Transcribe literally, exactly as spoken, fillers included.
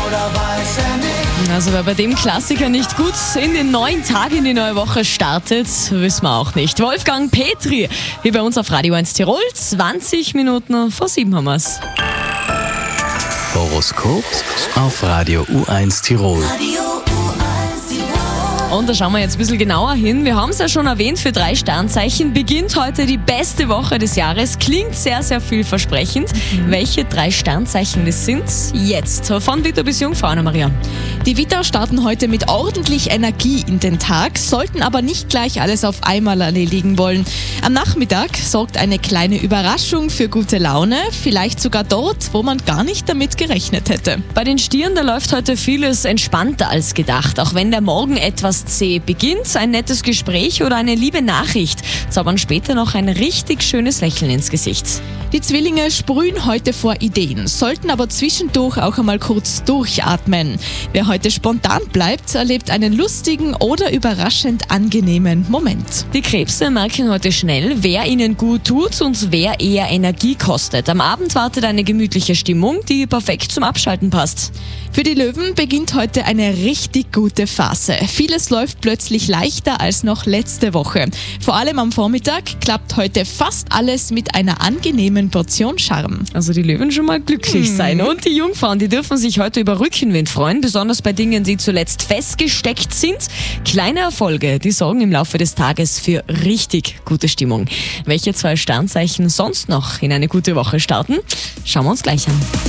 oder weiß er nicht? Also wer bei dem Klassiker nicht gut in den neuen Tag, in die neue Woche startet, wissen wir auch nicht. Wolfgang Petri, hier bei uns auf Radio eins Tirol, zwanzig Minuten vor sieben haben wir's. Horoskop auf Radio U eins Tirol. Und da schauen wir jetzt ein bisschen genauer hin. Wir haben es ja schon erwähnt, für drei Sternzeichen beginnt heute die beste Woche des Jahres. Klingt sehr, sehr vielversprechend. Mhm. Welche drei Sternzeichen das sind? Jetzt. Von Widder bis Jungfrau, Anna-Maria. Die Widder starten heute mit ordentlich Energie in den Tag, sollten aber nicht gleich alles auf einmal erledigen wollen. Am Nachmittag sorgt eine kleine Überraschung für gute Laune, vielleicht sogar dort, wo man gar nicht damit gerechnet hätte. Bei den Stieren, da läuft heute vieles entspannter als gedacht. Auch wenn der Morgen etwas zäh beginnt, ein nettes Gespräch oder eine liebe Nachricht zaubern später noch ein richtig schönes Lächeln ins Gesicht. Die Zwillinge sprühen heute vor Ideen, sollten aber zwischendurch auch einmal kurz durchatmen. Wer heute spontan bleibt, erlebt einen lustigen oder überraschend angenehmen Moment. Die Krebse merken heute schnell, wer ihnen gut tut und wer eher Energie kostet. Am Abend wartet eine gemütliche Stimmung, die perfekt zum Abschalten passt. Für die Löwen beginnt heute eine richtig gute Phase. Vieles läuft plötzlich leichter als noch letzte Woche. Vor allem am Vormittag klappt heute fast alles mit einer angenehmen Portion Charme. Also die Löwen schon mal glücklich sein. Und die Jungfrauen, die dürfen sich heute über Rückenwind freuen, besonders bei Dingen, die zuletzt festgesteckt sind. Kleine Erfolge, die sorgen im Laufe des Tages für richtig gute Stimmung. Welche zwei Sternzeichen sonst noch in eine gute Woche starten? Schauen wir uns gleich an.